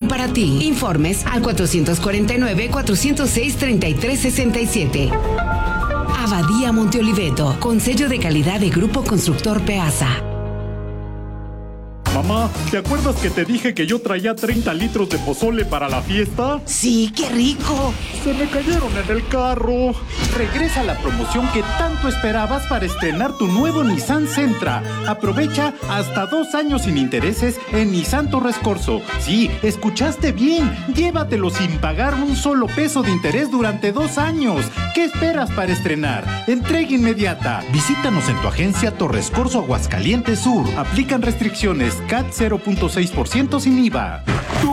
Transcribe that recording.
para ti. Informes al 449-406-3367. Abadía Monte Oliveto, con sello de calidad de Grupo Constructor Peasa. Mamá, ¿te acuerdas que te dije que yo traía 30 litros de pozole para la fiesta? Sí, qué rico. Se me cayeron en el carro. Regresa la promoción que tanto esperabas para estrenar tu nuevo Nissan Sentra. Aprovecha hasta 2 años sin intereses en Nissan Torres Corso. Sí, escuchaste bien. Llévatelo sin pagar un solo peso de interés durante 2 años. ¿Qué esperas para estrenar? Entrega inmediata. Visítanos en tu agencia Torres Corso Aguascalientes Sur. Aplican restricciones. CAT 0.6% sin IVA.